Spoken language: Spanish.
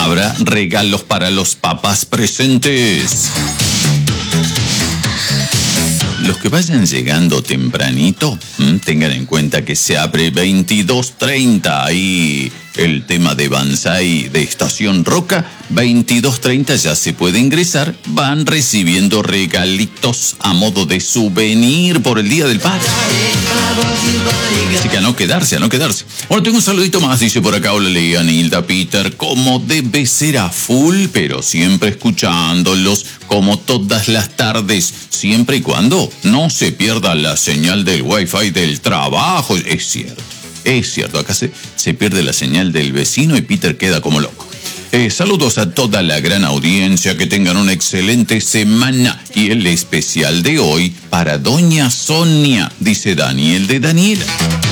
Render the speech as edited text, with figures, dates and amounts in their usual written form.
habrá regalos para los papás presentes. Los que vayan llegando tempranito, tengan en cuenta que se abre 22:30 ahí el tema de Banzai de Estación Roca. 22:30 ya se puede ingresar. Van recibiendo regalitos a modo de souvenir por el Día del Padre. Así que a no quedarse. Bueno, tengo un saludito más, dice por acá. Hola, Leanilda, Peter, como debe ser a full, pero siempre escuchándolos como todas las tardes, siempre y cuando no se pierda la señal del wifi del trabajo. Es cierto, acá se pierde la señal del vecino y Peter queda como loco. Saludos a toda la gran audiencia, que tengan una excelente semana. Y el especial de hoy para Doña Sonia, dice Daniel de Daniela.